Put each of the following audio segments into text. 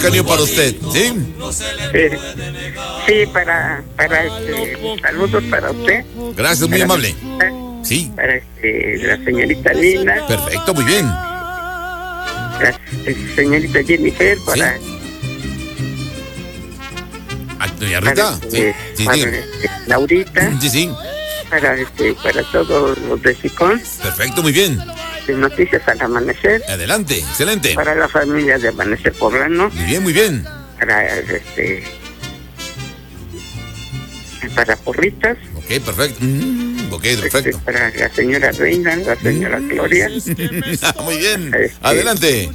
cariño para usted, ¿sí? Sí, para saludos para usted. Gracias, muy amable. Sí. Para la señorita Lina. Perfecto, muy bien. La señorita Jennifer, para... Doña Rita, sí, para Laurita. Sí. Para todos los de Sicón. Perfecto, muy bien. De Noticias al Amanecer. Adelante, excelente. Para la familia de Amanecer Poblano. Muy bien, muy bien. Para Porritas. Ok, perfecto. Ok, perfecto. Para la señora Reina, la señora Gloria. Muy bien. Adelante.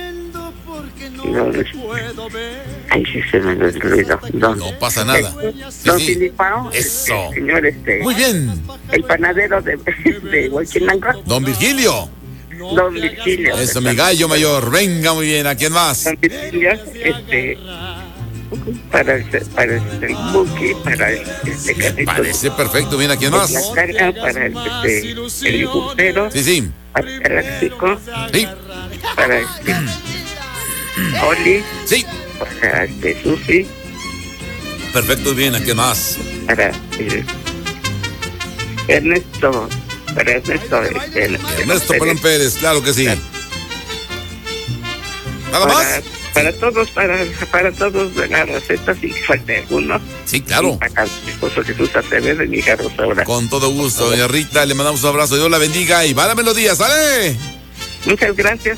Ay, sí se me olvidó. No pasa nada. Don Filipao. Eso. Señor, muy bien. El panadero de Huachinango. Don Virgilio. Don Virgilio. Eso, mi gallo mayor. Venga, muy bien. ¿A quién más? Don Virgilio, para el Buki, para Me parece perfecto. Bien, ¿a quién más? La carga, para el Gustero. Sí. Para el Galáctico. Sí. Para Oli. Sí. Para Susi. Perfecto, bien, ¿a quién más? Para Ernesto. Para Ernesto. Ernesto Polán Pérez, claro que sí. ¿Nada más? Para todos de la receta, sin falta alguno. Sí, claro. Para mi esposo Jesús Acevedo y mi hija Rosaura. Con todo gusto, doña Rita, le mandamos un abrazo. Dios la bendiga y va la melodía, ¿sale? Muchas gracias.